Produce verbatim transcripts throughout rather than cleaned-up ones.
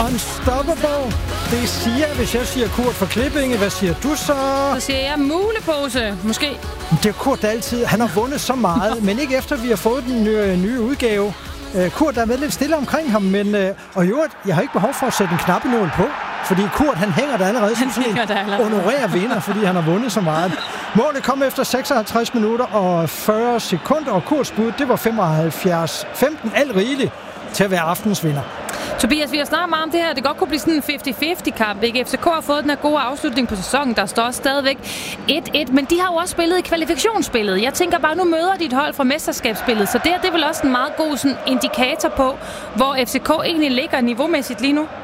Unstoppable. Det siger jeg, hvis jeg siger Kurt fra Klippinge. Hvad siger du så? Så siger jeg mulepose, måske. Det er Kurt altid. Han har vundet så meget, men ikke efter vi har fået den nye, nye udgave. Uh, Kurt, der er været lidt stille omkring ham, men... Uh, og i øvrigt, jeg har ikke behov for at sætte en knappenål på, fordi Kurt, han hænger der allerede som sådan en honorær vinder, fordi han har vundet så meget. Målet kom efter seksoghalvtreds minutter og fyrre sekunder, og Kurts bud, det var femoghalvfjerds femten, alt rigeligt til at være aftens vinder. Tobias, vi har snakket meget om det her. Det godt kunne blive sådan en halvtreds halvtreds kamp, ikke? F C K har fået den her gode afslutning på sæsonen. Der står stadigvæk et et, men de har jo også spillet i kvalifikationsspillet. Jeg tænker bare, nu møder de et hold fra mesterskabsspillet, så det, det er vel også en meget god sådan, indikator på, hvor F C K egentlig ligger niveaumæssigt lige nu.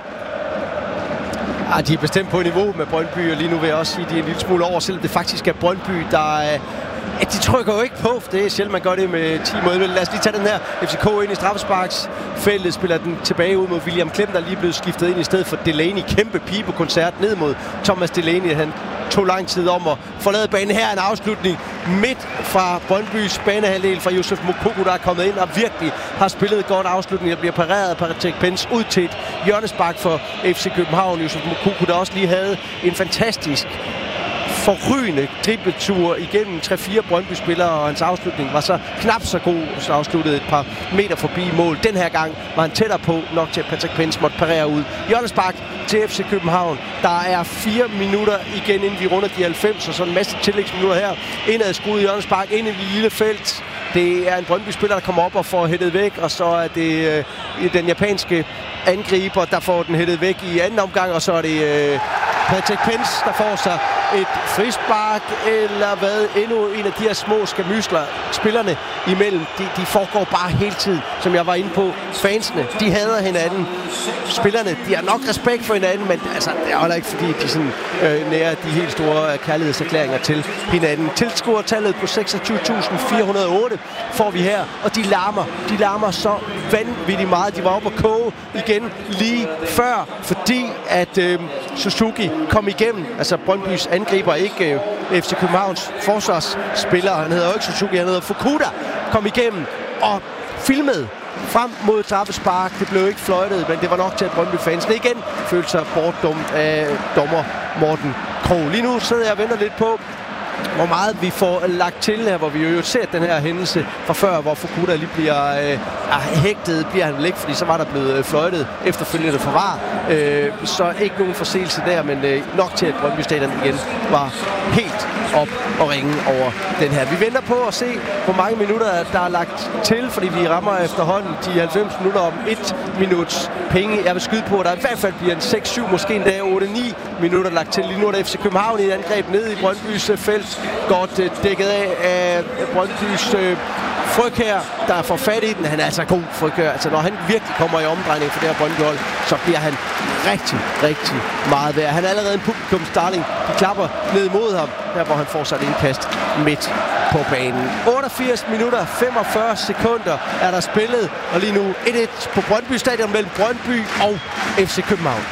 Ja, de er bestemt på niveau med Brøndby, og lige nu vil jeg også sige, at de er en lille smule over, selvom det faktisk er Brøndby, der er... Ja, de trykker jo ikke på, for det er sjældent, man gør det med ti mod elleve. Lad os lige tage den her F C K ind i straffesparksfeltet, spiller den tilbage ud mod William Klem, der er lige blevet skiftet ind i stedet for Delaney. Kæmpe pibekoncert ned mod Thomas Delaney. Han tog lang tid om at forlade banen. Her er en afslutning midt fra Brøndbys banehalvdel fra Yusuf Moukoko, der er kommet ind og virkelig har spillet godt afslutning. Der bliver pareret Patrick Pence ud til et hjørnespark for F C København. Yusuf Moukoko, der også lige havde en fantastisk forrygende dribletur igennem tre fire Brøndby-spillere, og hans afslutning var så knap så god, så afsluttede et par meter forbi mål. Den her gang var han tættere på, nok til at Patrick Pence måtte parere ud. Hjørnespark til F C København. Der er fire minutter igen, inden vi runder de halvfems, og så en masse tillægsminutter her. Indad skruet hjørnespark ind i det lille felt. Det er en Brøndby-spiller, der kommer op og får hættet væk, og så er det øh, den japanske angriber, der får den hættet væk i anden omgang, og så er det øh, Patrick Pence, der får sig et frispark, eller hvad, endnu en af de her små skamysler, spillerne imellem, de, de foregår bare hele tiden, som jeg var inde på. Fansene, de hader hinanden. Spillerne, de har nok respekt for hinanden, men altså, det er heller ikke, fordi de sådan, øh, nærer de helt store kærlighedserklæringer til hinanden. Tilskuertallet på seksogtyve tusind fire hundrede og otte får vi her, og de larmer. De larmer så vanvittigt meget. De var oppe at koge igen lige før, fordi at øh, Suzuki kom igennem, altså Brøndbys angriber, ikke øh, F C Københavns forsvarsspiller, han hedder jo ikke Suzuki, han hedder Fukuda, kom igennem og filmede frem mod straffespark. Det blev ikke fløjtet, men det var nok til, at Brøndby-fansene igen følte sig bortdumt af dommer Morten Krog. Lige nu sidder jeg og venter lidt på, hvor meget vi får lagt til her, hvor vi jo ser den her hændelse fra før, hvor Fukuda lige bliver øh, hægtet, bliver han vel ikke, fordi så var der blevet øh, fløjtet efterfølgende for V A R. Øh, så ikke nogen forseelse der, men øh, nok til, at Brøndby Stadion igen var helt op og ringe over den her. Vi venter på at se, hvor mange minutter der er lagt til, fordi vi rammer efterhånden de halvfems minutter om et minuts penge. Jeg vil skyde på, at der i hvert fald bliver en seks syv, måske endda otte ni minutter lagt til. Lige nu er der F C København i et angreb ned i Brøndbys felt. Godt øh, dækket af af Brøndbys øh, Frøkjær, der får fat i den. Han er altså god, Frøkjær. Altså, når han virkelig kommer i omdrejning for det her Brøndby-hold, så bliver han rigtig, rigtig meget værd. Han er allerede en publikumsdarling. De klapper ned mod ham, der hvor han får sig et indkast midt på banen. otteogfirs minutter, femogfyrre sekunder er der spillet, og lige nu et et på Brøndby Stadion mellem Brøndby og F C København.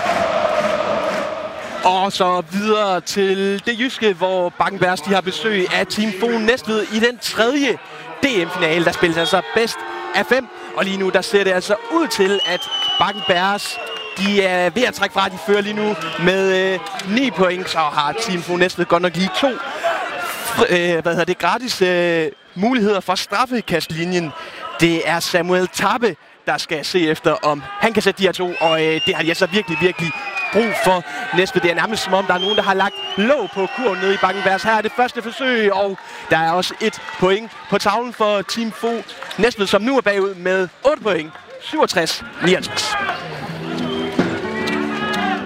Og så videre til det jyske, hvor Bakken-Bears de har besøg af Team Fon Næstved i den tredje D M-finale, der spilles altså bedst af fem. Og lige nu, der ser det altså ud til, at Bakken-Bears de er ved at trække fra. De fører lige nu med øh, ni point, så har Team Fon Næstved godt nok lige to øh, hvad hedder det, gratis øh, muligheder for straffekastlinjen. Det er Samuel Tappe, der skal se efter, om han kan sætte de her to, og øh, det har de altså virkelig, virkelig brug for Næstved. Det er nærmest som om, der er nogen, der har lagt låg på kurven nede i Bakken-Bears. Her er det første forsøg, og der er også et point på tavlen for Team Fon Næstved, som nu er bagud med otte point. syvogtres nioghalvtreds.